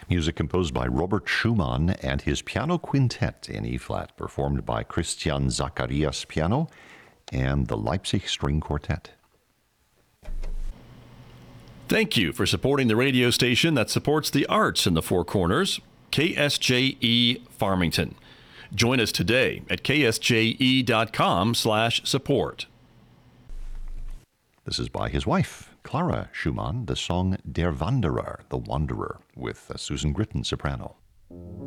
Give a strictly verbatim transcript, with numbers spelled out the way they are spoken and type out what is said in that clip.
Music composed by Robert Schumann and his piano quintet in E-flat, performed by Christian Zacharias piano and the Leipzig String Quartet. Thank you for supporting the radio station that supports the arts in the Four Corners, K S J E Farmington. Join us today at k s j e dot com slash support. This is by his wife, Clara Schumann, the song Der Wanderer, the Wanderer, with uh, Susan Gritton, soprano.